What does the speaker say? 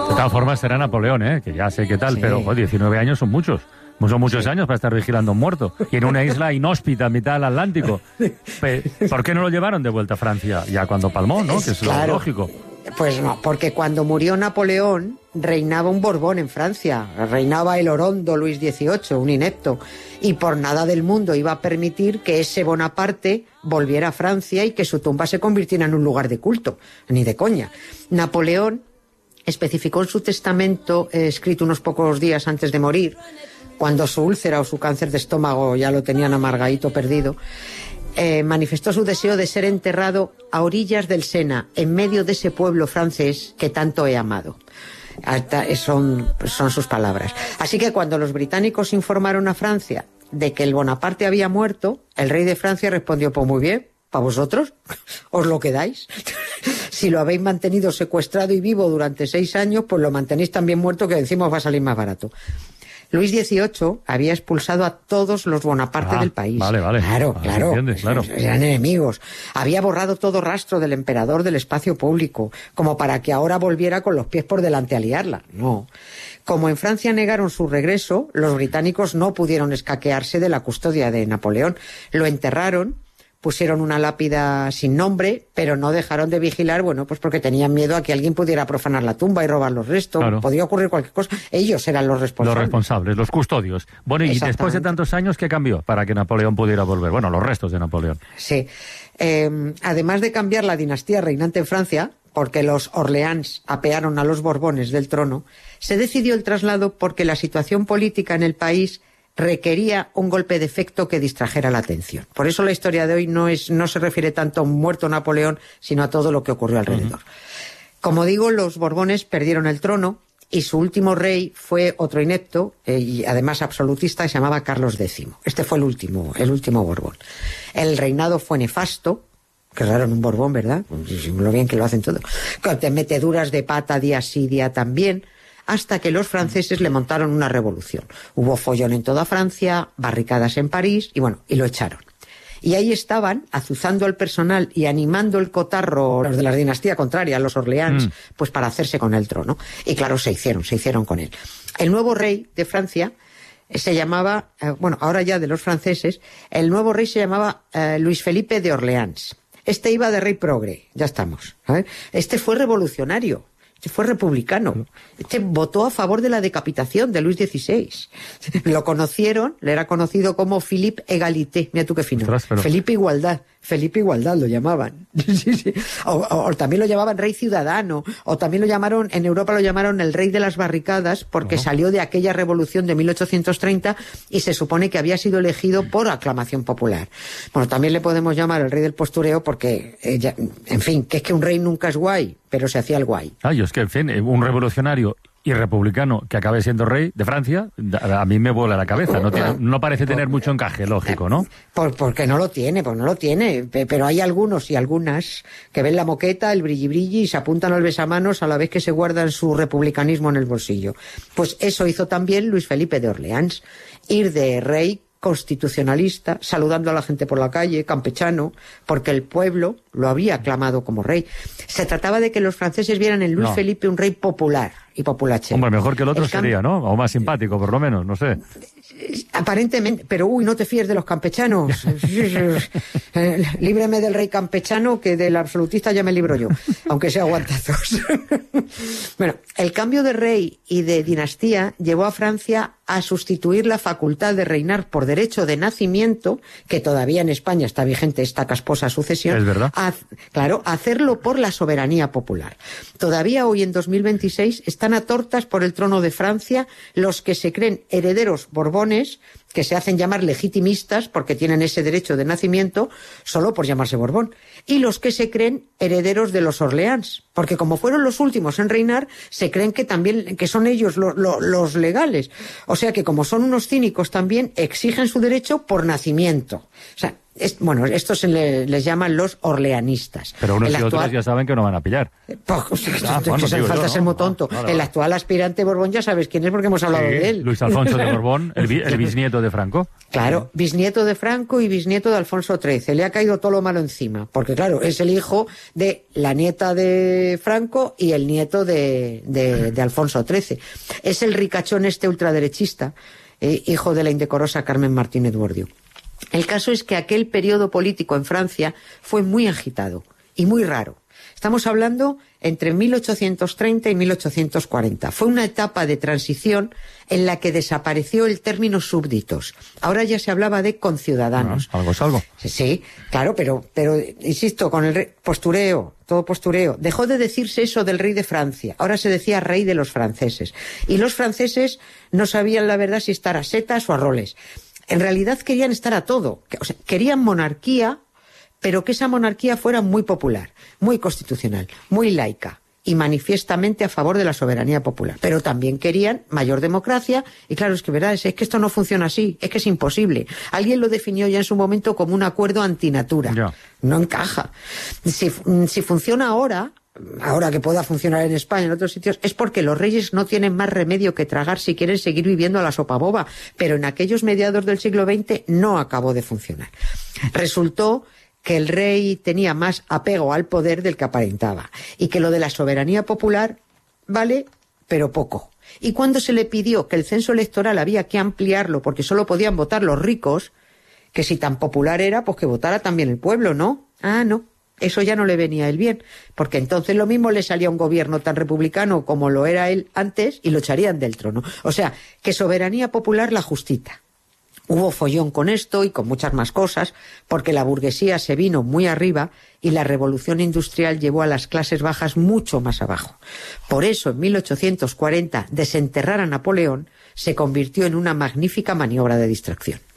De todas formas será Napoleón, que ya sé qué tal, sí. Pero 19 años son muchos. Son muchos años para estar vigilando a un muerto. Y en una isla inhóspita, en mitad del Atlántico. ¿Por qué no lo llevaron de vuelta a Francia? Ya cuando palmó, ¿no? Que es claro, lo lógico. Pues no, porque cuando murió Napoleón, reinaba un Borbón en Francia. Reinaba el orondo Luis XVIII, un inepto. Y por nada del mundo iba a permitir que ese Bonaparte volviera a Francia y que su tumba se convirtiera en un lugar de culto. Ni de coña. Napoleón especificó en su testamento, escrito unos pocos días antes de morir, cuando su úlcera o su cáncer de estómago ya lo tenían amargadito, perdido, manifestó su deseo de ser enterrado a orillas del Sena, en medio de ese pueblo francés que tanto he amado. Son sus palabras. Así que cuando los británicos informaron a Francia de que el Bonaparte había muerto, el rey de Francia respondió: pues muy bien, ¿para vosotros? ¿Os lo quedáis? Si lo habéis mantenido secuestrado y vivo durante 6 años, pues lo mantenéis tan bien muerto que encima os va a salir más barato. Luis XVIII había expulsado a todos los Bonaparte del país. Vale. Claro. Claro. Eran enemigos. Había borrado todo rastro del emperador del espacio público, como para que ahora volviera con los pies por delante a liarla. No. Como en Francia negaron su regreso, los británicos no pudieron escaquearse de la custodia de Napoleón. Lo enterraron, pusieron una lápida sin nombre, pero no dejaron de vigilar, pues porque tenían miedo a que alguien pudiera profanar la tumba y robar los restos. Claro. Podía ocurrir cualquier cosa. Ellos eran los responsables. Los responsables, los custodios. Bueno, y después de tantos años, ¿qué cambió para que Napoleón pudiera volver? Bueno, los restos de Napoleón. Sí. Además de cambiar la dinastía reinante en Francia, porque los Orleans apearon a los Borbones del trono, se decidió el traslado porque la situación política en el país requería un golpe de efecto que distrajera la atención. Por eso la historia de hoy no se refiere tanto a un muerto Napoleón, sino a todo lo que ocurrió alrededor. Como digo, los Borbones perdieron el trono y su último rey fue otro inepto y además absolutista que se llamaba Carlos X. Este fue el último Borbón. El reinado fue nefasto. Qué raro en un Borbón, ¿verdad? Lo bien que lo hacen todo. Con meteduras de pata día sí, día también, hasta que los franceses le montaron una revolución. Hubo follón en toda Francia, barricadas en París, y lo echaron. Y ahí estaban, azuzando al personal y animando el cotarro, los de la dinastía contraria, los Orleans, pues para hacerse con el trono. Y claro, se hicieron con él. El nuevo rey de Francia se llamaba, ahora ya de los franceses, el nuevo rey se llamaba Luis Felipe de Orleans. Este iba de rey progre, ya estamos. Este fue revolucionario. Fue republicano. Votó a favor de la decapitación de Luis XVI. Lo conocieron, le era conocido como Philippe Égalité. Mira tú qué fino. Felipe Igualdad lo llamaban. Sí. O también lo llamaban rey ciudadano. O también en Europa lo llamaron el rey de las barricadas porque salió de aquella revolución de 1830 y se supone que había sido elegido por aclamación popular. Bueno, también le podemos llamar el rey del postureo porque, en fin, que es que un rey nunca es guay, pero se hacía el guay. Es que, en fin, un revolucionario y republicano que acabe siendo rey de Francia, a mí me vuela la cabeza. No parece tener mucho encaje, lógico, ¿no? Porque no lo tiene, pero hay algunos y algunas que ven la moqueta, el brilli-brilli y se apuntan al besamanos a la vez que se guardan su republicanismo en el bolsillo. Pues eso hizo también Luis Felipe de Orleans, ir de rey constitucionalista, saludando a la gente por la calle, campechano, porque el pueblo lo había aclamado como rey. Se trataba de que los franceses vieran en Luis Felipe un rey popular y populachero. Hombre, mejor que el otro sería, ¿no? O más simpático, por lo menos, no sé. Aparentemente, pero no te fíes de los campechanos. Líbreme del rey campechano, que del absolutista ya me libro yo, aunque sea aguantazos. Bueno, el cambio de rey y de dinastía llevó a Francia a sustituir la facultad de reinar por derecho de nacimiento, que todavía en España está vigente esta casposa sucesión. Es verdad. Hacerlo por la soberanía popular. Todavía hoy en 2026 están a tortas por el trono de Francia los que se creen herederos borbones, que se hacen llamar legitimistas porque tienen ese derecho de nacimiento solo por llamarse Borbón, y los que se creen herederos de los Orleans, porque como fueron los últimos en reinar, se creen que también que son ellos los legales. O sea que como son unos cínicos también, exigen su derecho por nacimiento. O sea, estos les llaman los orleanistas. Pero unos y otros ya saben que no van a pillar. Falta ser muy tonto. Vale. El actual aspirante Borbón ya sabes quién es porque hemos hablado de él. Luis Alfonso de Borbón, el bisnieto de Franco. Claro, bisnieto de Franco y bisnieto de Alfonso XIII. Le ha caído todo lo malo encima, porque claro, es el hijo de la nieta de Franco y el nieto de Alfonso XIII. Es el ricachón ultraderechista, hijo de la indecorosa Carmen Martínez Bordiú. El caso es que aquel periodo político en Francia fue muy agitado y muy raro. Estamos hablando entre 1830 y 1840. Fue una etapa de transición en la que desapareció el término súbditos. Ahora ya se hablaba de conciudadanos. Bueno, algo es algo. Sí, claro, pero insisto, con el postureo, todo postureo. Dejó de decirse eso del rey de Francia. Ahora se decía rey de los franceses. Y los franceses no sabían la verdad si estar a setas o a roles. En realidad querían estar a todo. O sea, querían monarquía, pero que esa monarquía fuera muy popular, muy constitucional, muy laica y manifiestamente a favor de la soberanía popular. Pero también querían mayor democracia y claro, es que esto no funciona así, es que es imposible. Alguien lo definió ya en su momento como un acuerdo antinatura. Ya. No encaja. Si funciona ahora que pueda funcionar en España, en otros sitios, es porque los reyes no tienen más remedio que tragar si quieren seguir viviendo a la sopa boba. Pero en aquellos mediados del siglo XX no acabó de funcionar. Resultó que el rey tenía más apego al poder del que aparentaba y que lo de la soberanía popular vale, pero poco. Y cuando se le pidió que el censo electoral había que ampliarlo porque solo podían votar los ricos, que si tan popular era, pues que votara también el pueblo, ¿no? Ah, no. Eso ya no le venía a él bien, porque entonces lo mismo le salía un gobierno tan republicano como lo era él antes y lo echarían del trono. O sea, que soberanía popular la justita. Hubo follón con esto y con muchas más cosas, porque la burguesía se vino muy arriba y la revolución industrial llevó a las clases bajas mucho más abajo. Por eso, en 1840, desenterrar a Napoleón se convirtió en una magnífica maniobra de distracción.